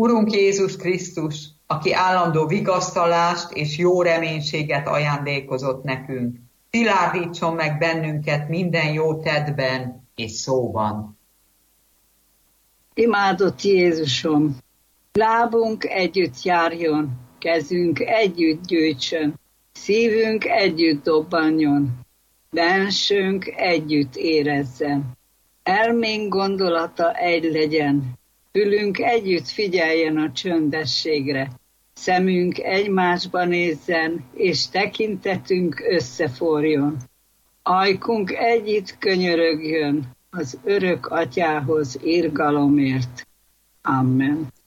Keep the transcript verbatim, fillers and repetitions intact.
Urunk Jézus Krisztus, aki állandó vigasztalást és jó reménységet ajándékozott nekünk, szilárdítson meg bennünket minden jó tettben és szóban. Imádott Jézusom, lábunk együtt járjon, kezünk együtt gyűjtsön, szívünk együtt dobbanjon, bensőnk együtt érezzen. Elménk gondolata egy legyen, fülünk együtt figyeljen a csöndességre, szemünk egymásba nézzen, és tekintetünk összeforjon. Ajkunk együtt könyörögjön az örök atyához irgalomért. Amen.